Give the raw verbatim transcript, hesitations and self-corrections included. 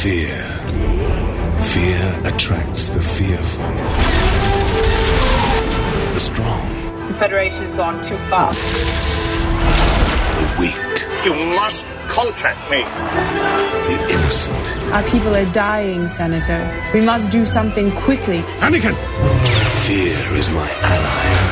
Fear. Fear attracts the fearful. The strong. The Federation has gone too far. The weak. You must contact me. The innocent. Our people are dying, Senator. We must do something quickly. Anakin! Fear is my ally.